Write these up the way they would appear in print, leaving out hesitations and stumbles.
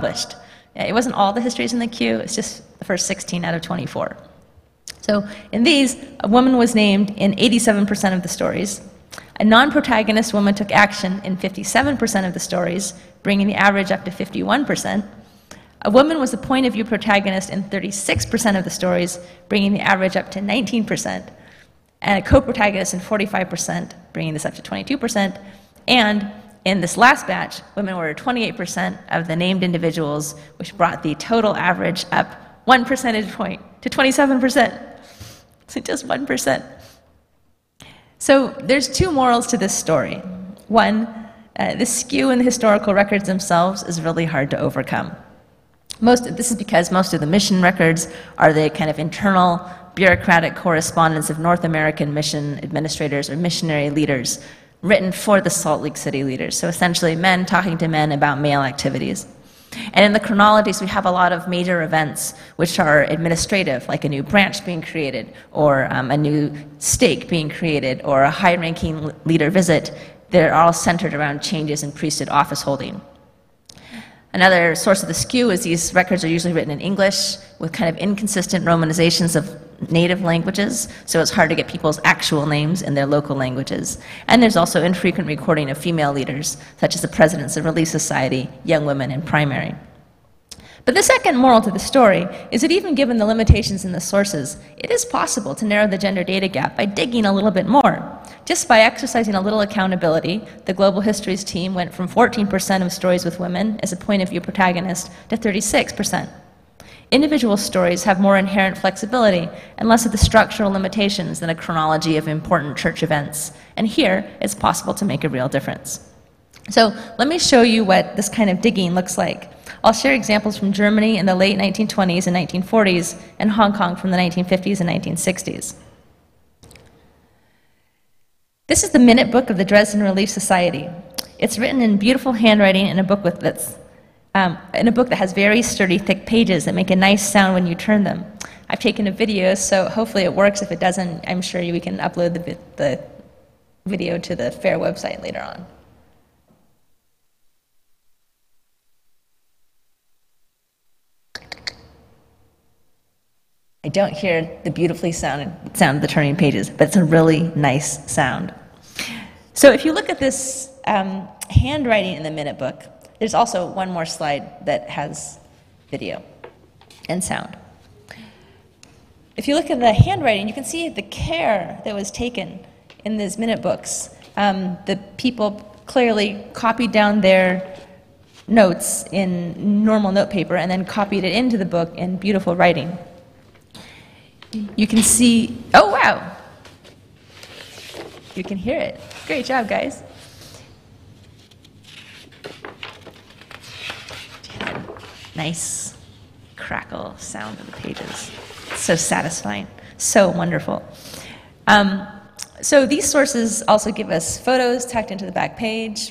published. It wasn't all the histories in the queue, it's just the first 16 out of 24. So in these, a woman was named in 87% of the stories. A non-protagonist woman took action in 57% of the stories, bringing the average up to 51%. A woman was the point of view protagonist in 36% of the stories, bringing the average up to 19%. And a co-protagonist in 45%, bringing this up to 22%. And in this last batch, women were 28% of the named individuals, which brought the total average up 1 percentage point to 27%. So just 1%. So there's two morals to this story. One, the skew in the historical records themselves is really hard to overcome. This is because most of the mission records are the kind of internal bureaucratic correspondence of North American mission administrators or missionary leaders written for the Salt Lake City leaders. So essentially men talking to men about male activities. And in the chronologies, we have a lot of major events which are administrative, like a new branch being created, or a new stake being created, or a high-ranking leader visit. They're all centered around changes in priesthood office holding. Another source of the skew is these records are usually written in English with kind of inconsistent romanizations of native languages, so it's hard to get people's actual names in their local languages. And there's also infrequent recording of female leaders, such as the presidents of Relief Society, young women, and primary. But the second moral to the story is that even given the limitations in the sources, it is possible to narrow the gender data gap by digging a little bit more. Just by exercising a little accountability, the Global Histories team went from 14% of stories with women as a point of view protagonist to 36%. Individual stories have more inherent flexibility and less of the structural limitations than a chronology of important church events. And here, it's possible to make a real difference. So let me show you what this kind of digging looks like. I'll share examples from Germany in the late 1920s and 1940s, and Hong Kong from the 1950s and 1960s. This is the minute book of the Dresden Relief Society. It's written in beautiful handwriting in a book that has very sturdy, thick pages that make a nice sound when you turn them. I've taken a video, so hopefully it works. If it doesn't, I'm sure we can upload the video to the FAIR website later on. I don't hear the beautifully sound of the turning pages, but it's a really nice sound. So if you look at this handwriting in the minute book, there's also one more slide that has video and sound. If you look at the handwriting, you can see the care that was taken in these minute books. The people clearly copied down their notes in normal notepaper and then copied it into the book in beautiful writing. You can see, oh wow, you can hear it. Great job, guys. Nice crackle sound of the pages. So satisfying, so wonderful. So these sources also give us photos tacked into the back page.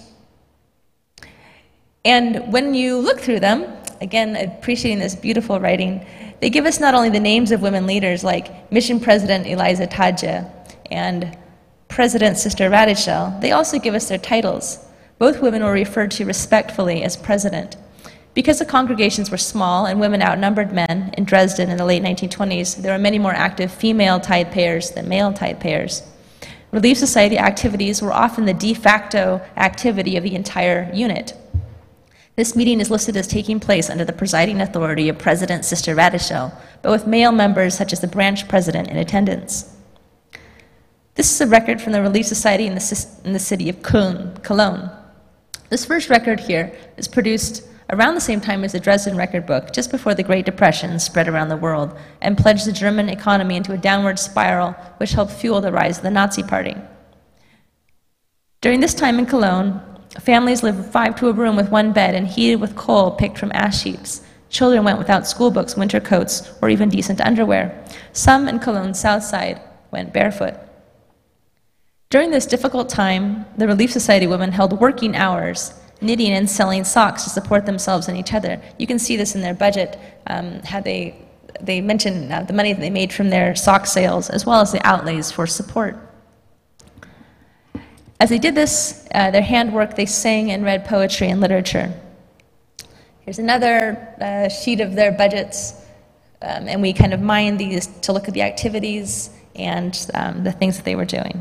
And when you look through them, again, appreciating this beautiful writing, they give us not only the names of women leaders like Mission President Eliza Tadja and President Sister Radichel, they also give us their titles. Both women were referred to respectfully as president. Because the congregations were small and women outnumbered men in Dresden in the late 1920s, there were many more active female tithe payers than male tithe payers. Relief Society activities were often the de facto activity of the entire unit. This meeting is listed as taking place under the presiding authority of President Sister Radichel, but with male members such as the branch president in attendance. This is a record from the Relief Society in the city of Cologne. This first record here is produced around the same time as the Dresden Record Book, just before the Great Depression spread around the world and plunged the German economy into a downward spiral, which helped fuel the rise of the Nazi Party. During this time in Cologne, families lived 5 to a room with 1 bed and heated with coal picked from ash heaps. Children went without school books, winter coats, or even decent underwear. Some in Cologne's south side went barefoot. During this difficult time, the Relief Society women held working hours, knitting and selling socks to support themselves and each other. You can see this in their budget, how they mention the money that they made from their sock sales, as well as the outlays for support. As they did this, their handwork, they sang and read poetry and literature. Here's another sheet of their budgets, and we kind of mined these to look at the activities and the things that they were doing.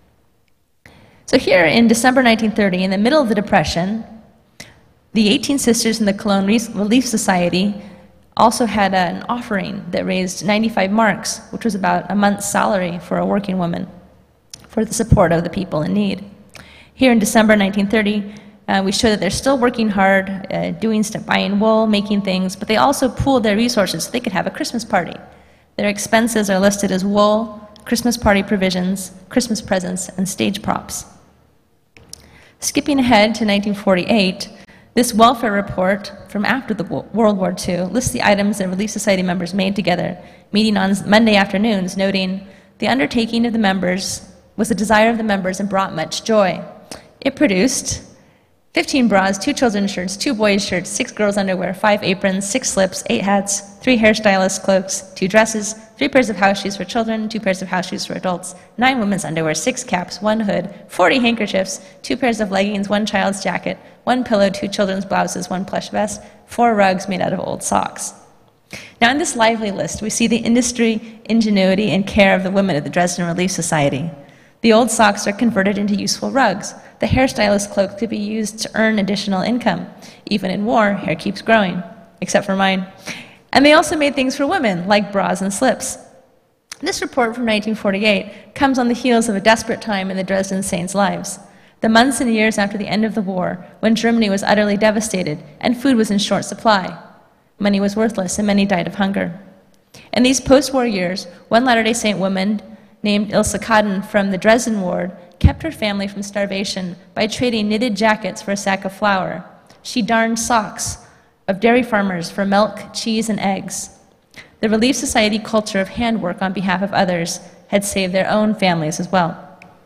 So here in December 1930, in the middle of the Depression, the 18 Sisters in the Cologne Relief Society also had an offering that raised 95 marks, which was about a month's salary for a working woman, for the support of the people in need. Here in December 1930, we show that they're still working hard, doing stuff, buying wool, making things, but they also pooled their resources so they could have a Christmas party. Their expenses are listed as wool, Christmas party provisions, Christmas presents, and stage props. Skipping ahead to 1948, this welfare report from after the World War II lists the items that Relief Society members made together, meeting on Monday afternoons, noting, "The undertaking of the members was the desire of the members and brought much joy." It produced 15 bras, 2 children's shirts, 2 boys' shirts, 6 girls' underwear, 5 aprons, 6 slips, 8 hats, 3 hairstylist cloaks, 2 dresses, 3 pairs of house shoes for children, 2 pairs of house shoes for adults, 9 women's underwear, 6 caps, 1 hood, 40 handkerchiefs, 2 pairs of leggings, 1 child's jacket, 1 pillow, 2 children's blouses, 1 plush vest, 4 rugs made out of old socks. Now in this lively list, we see the industry, ingenuity, and care of the women of the Dresden Relief Society. The old socks are converted into useful rugs. The hairstylist cloak could be used to earn additional income. Even in war, hair keeps growing, except for mine. And they also made things for women, like bras and slips. This report from 1948 comes on the heels of a desperate time in the Dresden Saints' lives. The months and years after the end of the war, when Germany was utterly devastated and food was in short supply. Money was worthless and many died of hunger. In these post-war years, one Latter-day Saint woman named Ilse Kaden from the Dresden ward kept her family from starvation by trading knitted jackets for a sack of flour. She darned socks of dairy farmers for milk, cheese, and eggs. The Relief Society culture of handwork on behalf of others had saved their own families as well.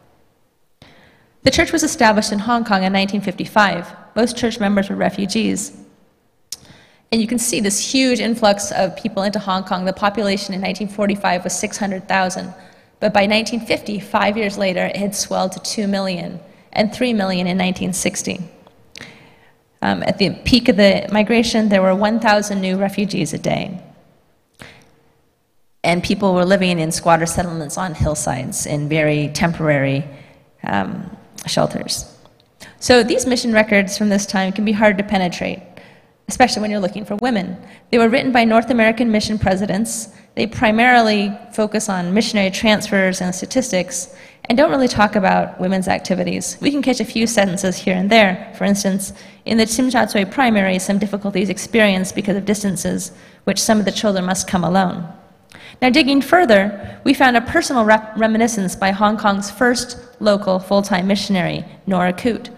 The church was established in Hong Kong in 1955. Most church members were refugees. And you can see this huge influx of people into Hong Kong. The population in 1945 was 600,000. But by 1950, 5 years later, it had swelled to 2 million and 3 million in 1960. At the peak of the migration, there were 1,000 new refugees a day. And people were living in squatter settlements on hillsides in very temporary shelters. So these mission records from this time can be hard to penetrate, especially when you're looking for women. They were written by North American mission presidents. They primarily focus on missionary transfers and statistics and don't really talk about women's activities. We can catch a few sentences here and there. For instance, in the Tsim Sha Tsui primary, some difficulties experienced because of distances, which some of the children must come alone. Now, digging further, we found a personal reminiscence by Hong Kong's first local full-time missionary, Nora Coote.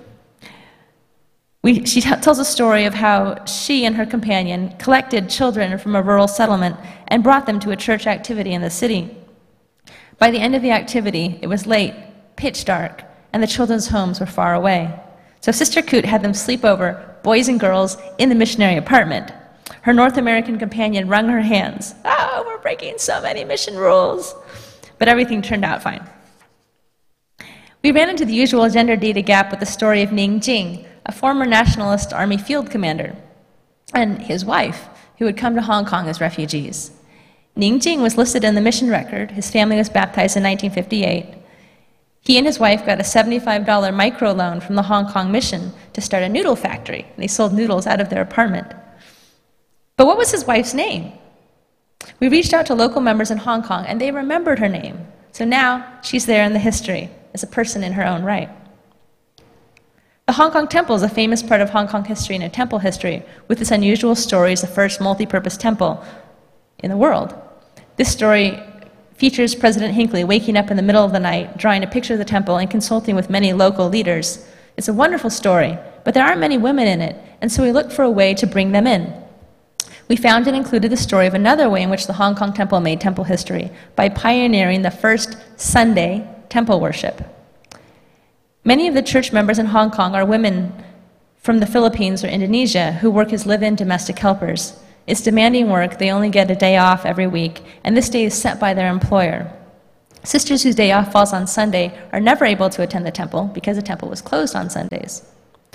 She tells a story of how she and her companion collected children from a rural settlement and brought them to a church activity in the city. By the end of the activity, it was late, pitch dark, and the children's homes were far away. So Sister Coote had them sleep over, boys and girls, in the missionary apartment. Her North American companion wrung her hands. "Oh, we're breaking so many mission rules." But everything turned out fine. We ran into the usual gender data gap with the story of Ning Jing, a former Nationalist Army field commander, and his wife, who had come to Hong Kong as refugees. Ning Jing was listed in the mission record. His family was baptized in 1958. He and his wife got a $75 microloan from the Hong Kong mission to start a noodle factory, and they sold noodles out of their apartment. But what was his wife's name? We reached out to local members in Hong Kong, and they remembered her name. So now she's there in the history as a person in her own right. The Hong Kong Temple is a famous part of Hong Kong history and a temple history, with this unusual story as the first multi-purpose temple in the world. This story features President Hinckley waking up in the middle of the night, drawing a picture of the temple, and consulting with many local leaders. It's a wonderful story, but there aren't many women in it, and so we looked for a way to bring them in. We found and included the story of another way in which the Hong Kong Temple made temple history, by pioneering the first Sunday temple worship. Many of the church members in Hong Kong are women from the Philippines or Indonesia who work as live-in domestic helpers. It's demanding work. They only get a day off every week, and this day is set by their employer. Sisters whose day off falls on Sunday are never able to attend the temple because the temple was closed on Sundays.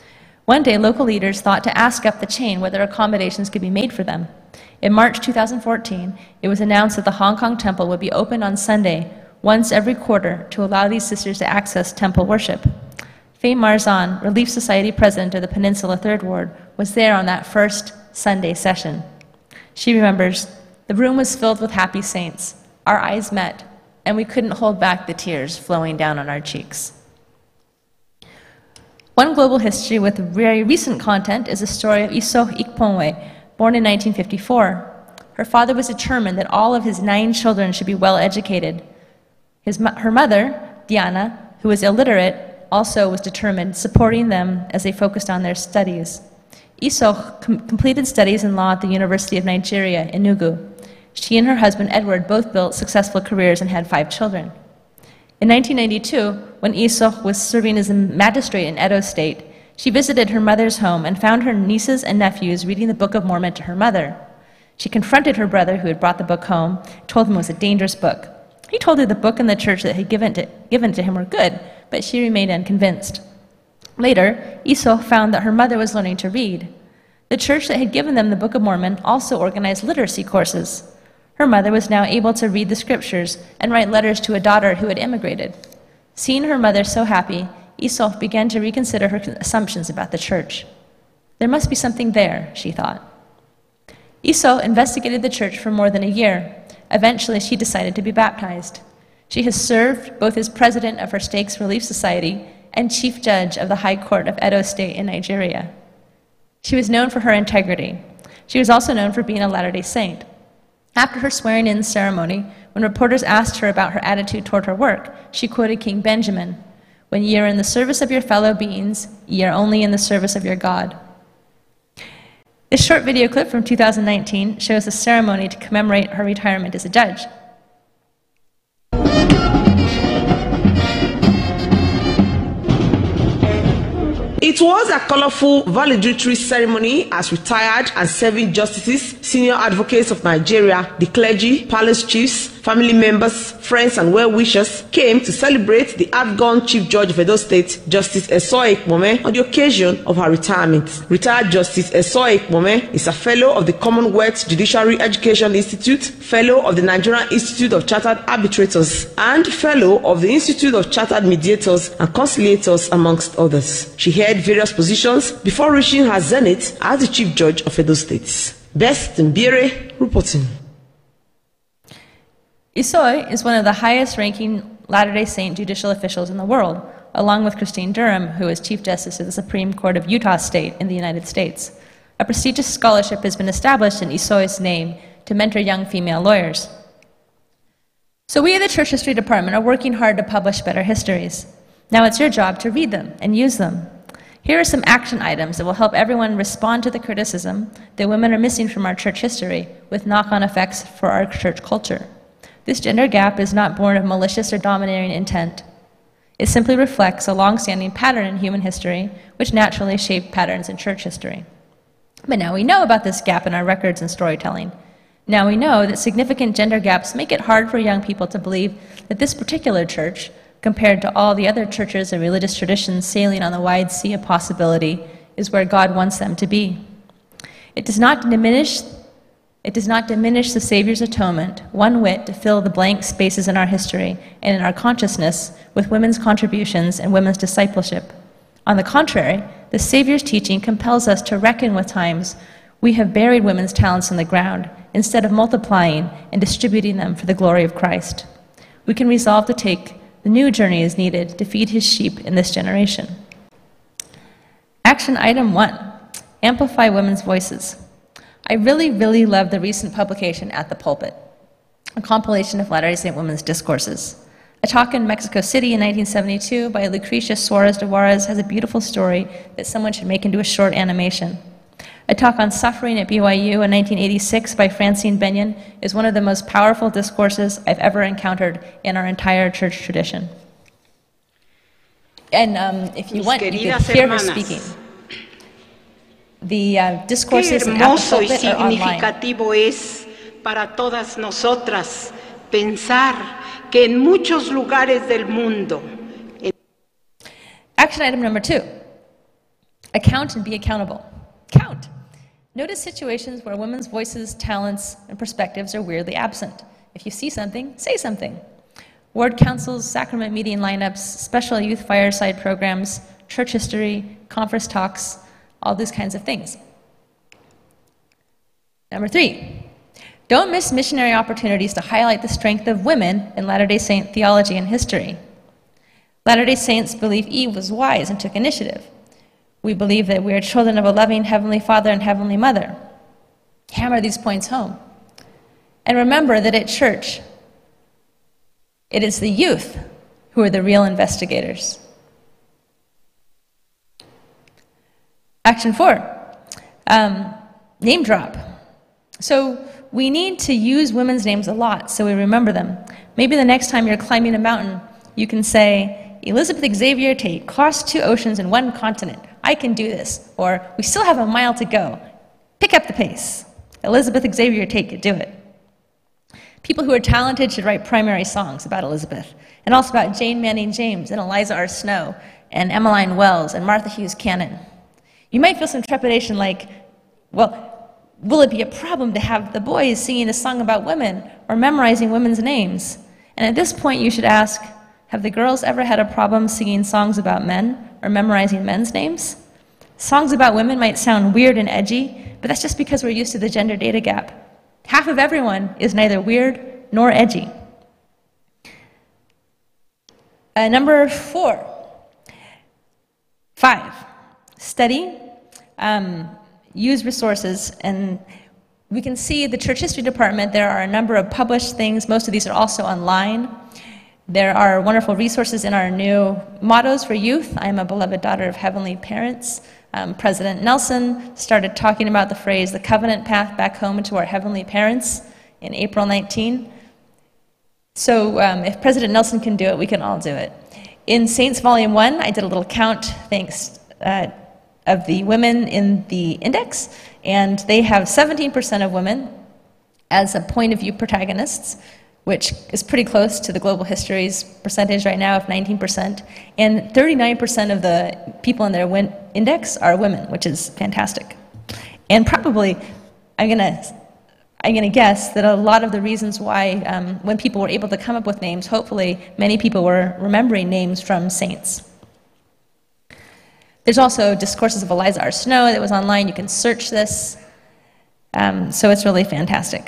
One day, local leaders thought to ask up the chain whether accommodations could be made for them. In March 2014, it was announced that the Hong Kong temple would be open on Sunday once every quarter to allow these sisters to access temple worship. Faye Marzan, Relief Society president of the Peninsula Third Ward, was there on that first Sunday session. She remembers, "The room was filled with happy saints. Our eyes met, and we couldn't hold back the tears flowing down on our cheeks." One global history with very recent content is the story of Iso Ikponwe, born in 1954. Her father was determined that all of his 9 children should be well educated. Her mother, Diana, who was illiterate, also was determined, supporting them as they focused on their studies. Iso completed studies in law at the University of Nigeria, Enugu. She and her husband, Edward, both built successful careers and had 5 children. In 1992, when Iso was serving as a magistrate in Edo State, she visited her mother's home and found her nieces and nephews reading the Book of Mormon to her mother. She confronted her brother, who had brought the book home, told him it was a dangerous book. He told her the book and the church that had given to him were good, but she remained unconvinced. Later, Iso found that her mother was learning to read. The church that had given them the Book of Mormon also organized literacy courses. Her mother was now able to read the scriptures and write letters to a daughter who had immigrated. Seeing her mother so happy, Iso began to reconsider her assumptions about the church. There must be something there, she thought. Iso investigated the church for more than a year. Eventually, she decided to be baptized. She has served both as president of her Stakes Relief Society and chief judge of the High Court of Edo State in Nigeria. She was known for her integrity. She was also known for being a Latter-day Saint. After her swearing-in ceremony, when reporters asked her about her attitude toward her work, she quoted King Benjamin, "When ye are in the service of your fellow beings, ye are only in the service of your God." This short video clip from 2019 shows the ceremony to commemorate her retirement as a judge. It was a colorful valedictory ceremony as retired and serving justices, senior advocates of Nigeria, the clergy, palace chiefs, family members, friends, and well-wishers came to celebrate the outgone Chief Judge of Edo State, Justice Eso Ikponwe, on the occasion of her retirement. Retired Justice Eso Ikponwe is a fellow of the Commonwealth Judiciary Education Institute, fellow of the Nigerian Institute of Chartered Arbitrators, and fellow of the Institute of Chartered Mediators and Conciliators, amongst others. She held various positions before reaching her zenith as the Chief Judge of Edo State. Best Mbiere reporting. Iso is one of the highest-ranking Latter-day Saint judicial officials in the world, along with Christine Durham, who is Chief Justice of the Supreme Court of Utah State in the United States. A prestigious scholarship has been established in Iso's name to mentor young female lawyers. So we at the Church History Department are working hard to publish better histories. Now it's your job to read them and use them. Here are some action items that will help everyone respond to the criticism that women are missing from our church history, with knock-on effects for our church culture. This gender gap is not born of malicious or domineering intent. It simply reflects a long-standing pattern in human history, which naturally shaped patterns in church history. But now we know about this gap in our records and storytelling. Now we know that significant gender gaps make it hard for young people to believe that this particular church, compared to all the other churches and religious traditions sailing on the wide sea of possibility, is where God wants them to be. It does not diminish the Savior's atonement one whit to fill the blank spaces in our history and in our consciousness with women's contributions and women's discipleship. On the contrary, the Savior's teaching compels us to reckon with times we have buried women's talents in the ground instead of multiplying and distributing them for the glory of Christ. We can resolve to take the new journey is needed to feed his sheep in this generation. Action item 1, amplify women's voices. I really love the recent publication At the Pulpit, a compilation of Latter-day Saint women's discourses. A talk in Mexico City in 1972 by Lucrecia Suarez de Juarez has a beautiful story that someone should make into a short animation. A talk on suffering at BYU in 1986 by Francine Benyon is one of the most powerful discourses I've ever encountered in our entire church tradition. And if you want, you can hear her speaking. The discourses Qué hermoso y significativo es para todas nosotras pensar que en muchos lugares del mundo. Action item number 2. Account and be accountable. Count. Notice situations where women's voices, talents, and perspectives are weirdly absent. If you see something, say something. Ward councils, sacrament meeting lineups, special youth fireside programs, church history, conference talks, all these kinds of things. Number 3, don't miss missionary opportunities to highlight the strength of women in Latter-day Saint theology and history. Latter-day Saints believe Eve was wise and took initiative. We believe that we are children of a loving Heavenly Father and Heavenly Mother. Hammer these points home. And remember that at church, it is the youth who are the real investigators. Action 4, name drop. So we need to use women's names a lot so we remember them. Maybe the next time you're climbing a mountain, you can say, Elizabeth Xavier Tate crossed 2 oceans and 1 continent. I can do this. Or, we still have a mile to go. Pick up the pace. Elizabeth Xavier Tate could do it. People who are talented should write primary songs about Elizabeth, and also about Jane Manning James and Eliza R. Snow and Emmeline Wells and Martha Hughes Cannon. You might feel some trepidation like, well, will it be a problem to have the boys singing a song about women or memorizing women's names? And at this point you should ask, have the girls ever had a problem singing songs about men or memorizing men's names? Songs about women might sound weird and edgy, but that's just because we're used to the gender data gap. Half of everyone is neither weird nor edgy. Number 5, study, use resources, and we can see the church history department, there are a number of published things. Most of these are also online. There are wonderful resources in our new mottos for youth. I am a beloved daughter of heavenly parents. President Nelson started talking about the phrase, the covenant path back home to our heavenly parents in April 19. So if President Nelson can do it, we can all do it. In Saints Volume 1, I did a little count, thanks, of the women in the index, and they have 17% of women as a point of view protagonists, which is pretty close to the global history's percentage right now of 19%, and 39% of the people in their index are women, which is fantastic. And probably, I'm gonna guess that a lot of the reasons why when people were able to come up with names, hopefully many people were remembering names from saints. There's also Discourses of Eliza R. Snow that was online. You can search this. So it's really fantastic.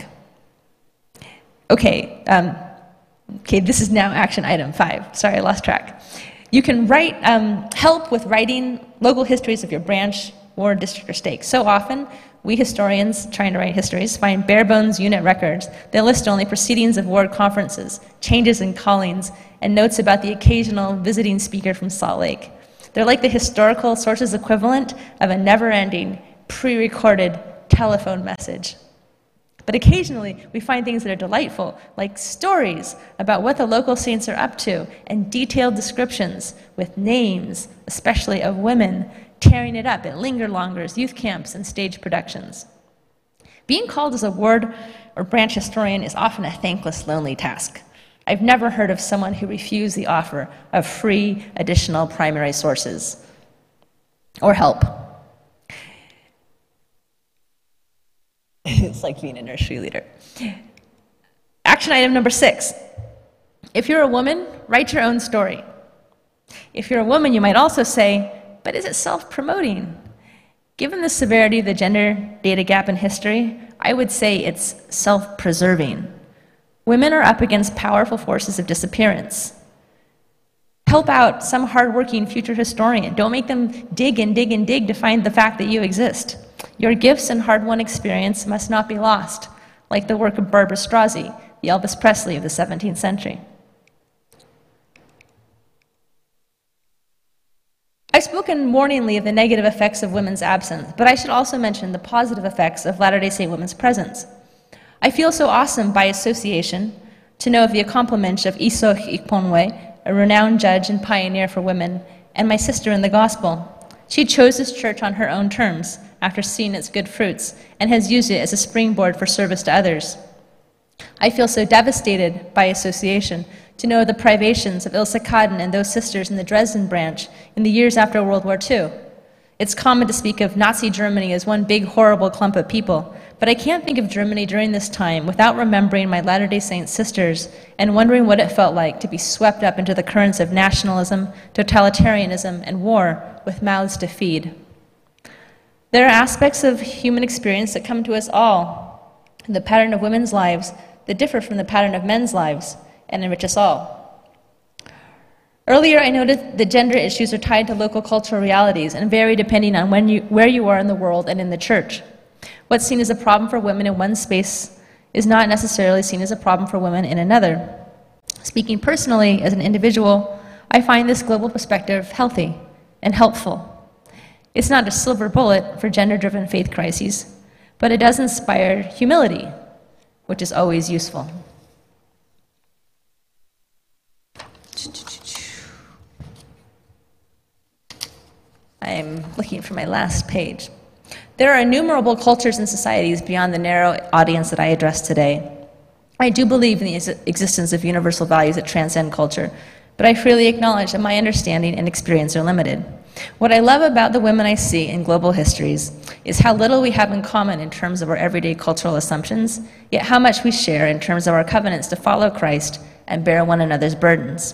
Okay, this is now action item 5. Sorry, I lost track. You can write, help with writing local histories of your branch, ward, district, or stake. So often, we historians trying to write histories find bare bones unit records that list only proceedings of ward conferences, changes in callings, and notes about the occasional visiting speaker from Salt Lake. They're like the historical sources equivalent of a never-ending, pre-recorded telephone message. But occasionally, we find things that are delightful, like stories about what the local saints are up to, and detailed descriptions with names, especially of women, tearing it up at linger-longers, youth camps, and stage productions. Being called as a ward or branch historian is often a thankless, lonely task. I've never heard of someone who refused the offer of free additional primary sources or help. It's like being a nursery leader. Action item number 6. If you're a woman, write your own story. If you're a woman, you might also say, but is it self-promoting? Given the severity of the gender data gap in history, I would say it's self-preserving. Women are up against powerful forces of disappearance. Help out some hardworking future historian. Don't make them dig and dig and dig to find the fact that you exist. Your gifts and hard-won experience must not be lost, like the work of Barbra Strozzi, the Elvis Presley of the 17th century. I've spoken warningly of the negative effects of women's absence, but I should also mention the positive effects of Latter-day Saint women's presence. I feel so awesome by association to know of the accomplishments of Isoch Ikponwe, a renowned judge and pioneer for women, and my sister in the gospel. She chose this church on her own terms after seeing its good fruits and has used it as a springboard for service to others. I feel so devastated by association to know the privations of Ilse Kadden and those sisters in the Dresden branch in the years after World War II. It's common to speak of Nazi Germany as one big horrible clump of people, but I can't think of Germany during this time without remembering my Latter-day Saint sisters and wondering what it felt like to be swept up into the currents of nationalism, totalitarianism, and war with mouths to feed. There are aspects of human experience that come to us all in the pattern of women's lives that differ from the pattern of men's lives and enrich us all. Earlier, I noted that gender issues are tied to local cultural realities and vary depending on where you are in the world and in the church. What's seen as a problem for women in one space is not necessarily seen as a problem for women in another. Speaking personally, as an individual, I find this global perspective healthy and helpful. It's not a silver bullet for gender-driven faith crises, but it does inspire humility, which is always useful. I'm looking for my last page. There are innumerable cultures and societies beyond the narrow audience that I address today. I do believe in the existence of universal values that transcend culture, but I freely acknowledge that my understanding and experience are limited. What I love about the women I see in global histories is how little we have in common in terms of our everyday cultural assumptions, yet how much we share in terms of our covenants to follow Christ and bear one another's burdens.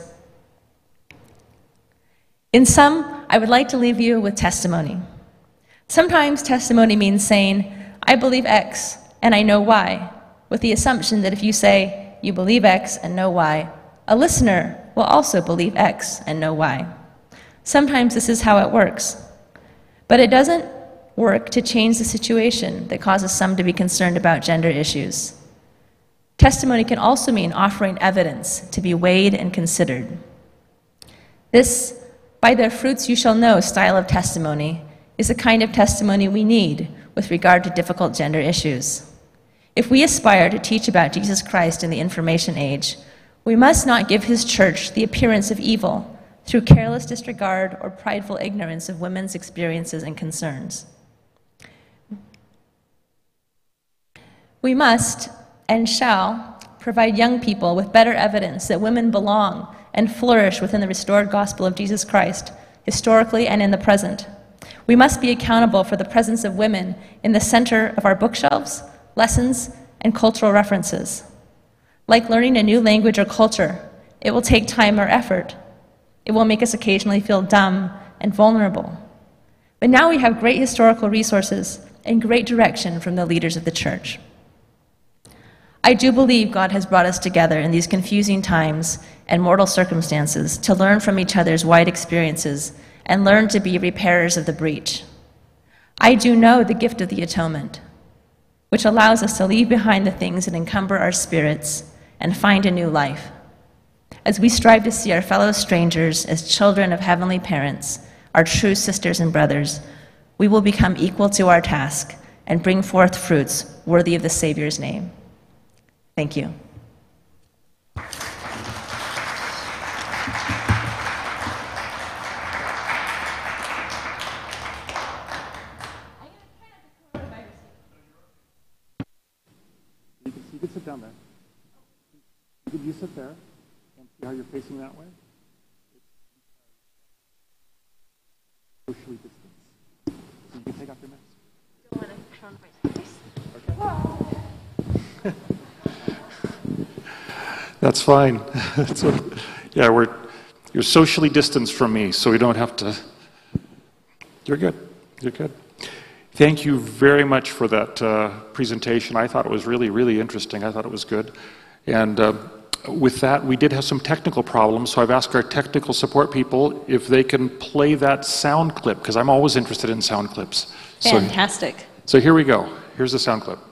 In sum, I would like to leave you with testimony. Sometimes testimony means saying, I believe X and I know Y, with the assumption that if you say, you believe X and know Y, a listener will also believe X and know Y. Sometimes this is how it works. But it doesn't work to change the situation that causes some to be concerned about gender issues. Testimony can also mean offering evidence to be weighed and considered. This by their fruits you shall know style of testimony is the kind of testimony we need with regard to difficult gender issues. If we aspire to teach about Jesus Christ in the information age, we must not give his church the appearance of evil through careless disregard or prideful ignorance of women's experiences and concerns. We must and shall provide young people with better evidence that women belong and flourish within the restored gospel of Jesus Christ, historically and in the present. We must be accountable for the presence of women in the center of our bookshelves, lessons, and cultural references. Like learning a new language or culture, it will take time or effort. It will make us occasionally feel dumb and vulnerable. But now we have great historical resources and great direction from the leaders of the church. I do believe God has brought us together in these confusing times and mortal circumstances to learn from each other's wide experiences and learn to be repairers of the breach. I do know the gift of the atonement, which allows us to leave behind the things that encumber our spirits and find a new life. As we strive to see our fellow strangers as children of heavenly parents, our true sisters and brothers, we will become equal to our task and bring forth fruits worthy of the Savior's name. Thank you. You can sit down there. You sit there and see how you're facing that way. Socially distanced. So you can take off your mask. I don't want to crown myself. Okay. That's fine. So, yeah, you're socially distanced from me, so we don't have to. You're good. You're good. Thank you very much for that presentation. I thought it was really, really interesting. I thought it was good. And with that, we did have some technical problems, so I've asked our technical support people if they can play that sound clip, because I'm always interested in sound clips. Fantastic. So here we go. Here's the sound clip.